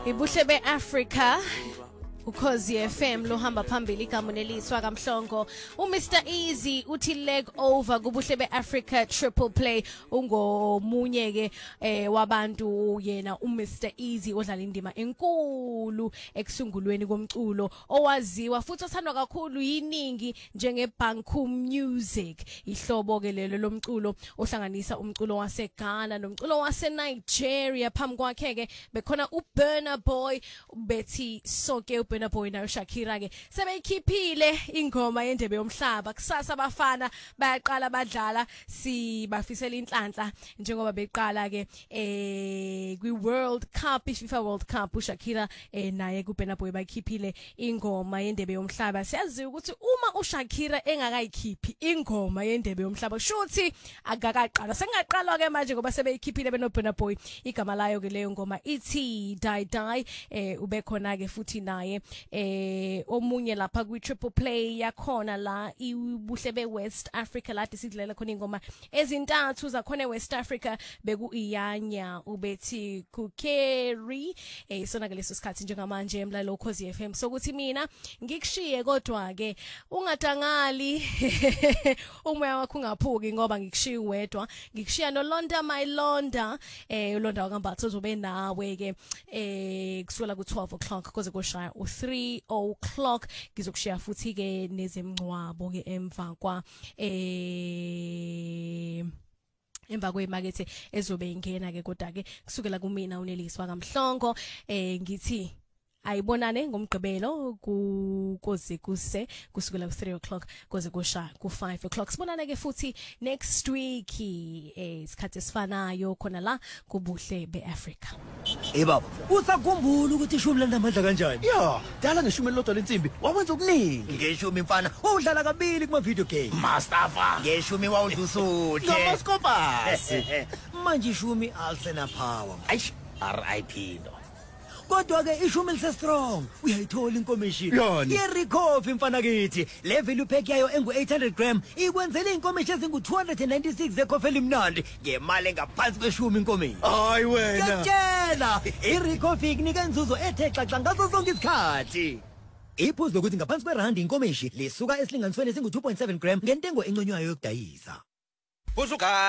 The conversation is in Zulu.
Ibuhle beAfrica ukhozi FM lohamba phambili igama neliswa kaMhlongo uMr Easy uthi leg over kubuhle beAfrica triple play ungomunye ke wabantu yena uMr Easy odlala indima enkulu ekusungulweni komculo owaziwa futhi othandwa kakhulu yiningi njengeBanku Music ihlobo ke lelo lomculo ohlanganisa umculo waseGhana nomculo waseNigeria phambi kwakhe ke bekhona uBurna Boy bethi soke Burna Boy na Shakira ke sebeyikhiphile ingoma yendebe yomhlaba kusasa abafana bayaqala badlala sibafisela inhlanhla njengoba beqala ke kwi World Cup FIFA World Cup uShakira naye kuBurna Boy bayikhiphile ingoma yendebe yomhlaba siyazi ukuthi uma uShakira engakayikhiphi ingoma yendebe yomhlaba shuthi akakaqala sengaqalwa ke manje ngoba sebeyikhiphile benoBurna Boy igama layo ke leyo ngoma ithi Die Die ube khona ke futhi naye omunye lapha kwi triple play yakhona la ibuhle beWest Africa la sidlalela khona ingoma ezintathu zakhona eWest Africa beku Iyanya ubethi Kukeri sona ke leso sikhathi njengamanje emlalo Ukhozi FM sokuthi mina ngikushiye kodwa ke ungadangali umoya wakho ungaphuki ngoba ngikushiya wedwa ngikushiya no Londa my Londa uLonda wakambatho uzobe nawe ke kusukela ku 12 o'clock kuze kushaya 3 o'clock ngizokushiya futhi ke nezemncwabo ke emva kwemakethe ezobe ingena ke kodwa ke kusukela kumina uNeliswa kaMhlongo ngithi ayibonane ngomgqibelo kuze kuse kusukela ku 3 o'clock kuze kushaya ku 5 o'clock sibonane ke futhi next week isikhathi esifanayo khona la kubuhle beAfrica. Baba usakhumbula ukuthi ishumi landamandla kanjani? Ya dala ngeshumi lodwa lensimbi wawenza okuningi. Ngeshumi mfana wawudlala kabili kuma video game. Mustafa Ngeshumi wawudusuthe. Nomascopus Manje ishumi alsena power. Aish RIP no. Kodwa ke ishumi lise strong uyayithola inkomishini Yani. yerecoffee mfana kithi le value pack yayo engu 800 gram ikwenzela inkomishi ezingu 296 zecoffee elimnandi ngemali engaphansi kweshumi inkomishi. Hayi wena Ngiyatshela irecoffee inika inzuzo ethe xaxa ngaso sonke isikhathi. Iphuzu lokuthi ngaphansi kwerandi inkomishi lisuka esilinganisweni esingu 2.7 gram ngentengo enconywayo yokudayisa. usuka